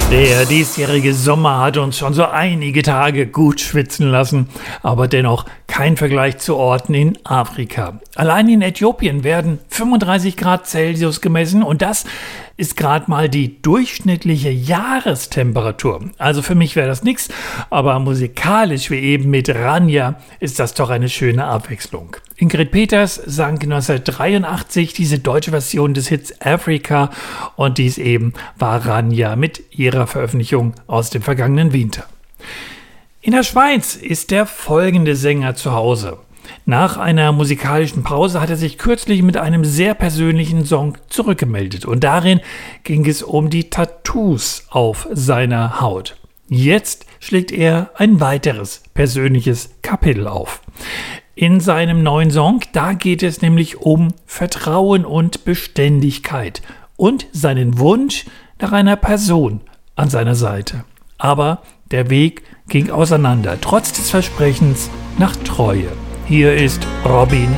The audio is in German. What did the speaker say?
Der diesjährige Sommer hat uns schon so einige Tage gut schwitzen lassen, aber dennoch kein Vergleich zu Orten in Afrika. Allein in Äthiopien werden 35 Grad Celsius gemessen und das ist gerade mal die durchschnittliche Jahrestemperatur. Also für mich wäre das nichts, aber musikalisch wie eben mit Rania ist das doch eine schöne Abwechslung. Ingrid Peters sang 1983 diese deutsche Version des Hits Africa und dies eben war Rania mit ihrer Veröffentlichung aus dem vergangenen Winter. In der Schweiz ist der folgende Sänger zu Hause. Nach einer musikalischen Pause hat er sich kürzlich mit einem sehr persönlichen Song zurückgemeldet und darin ging es um die Tattoos auf seiner Haut. Jetzt schlägt er ein weiteres persönliches Kapitel auf. In seinem neuen Song, da geht es nämlich um Vertrauen und Beständigkeit und seinen Wunsch nach einer Person an seiner Seite. Aber der Weg ging auseinander, trotz des Versprechens nach Treue. Hier ist Robin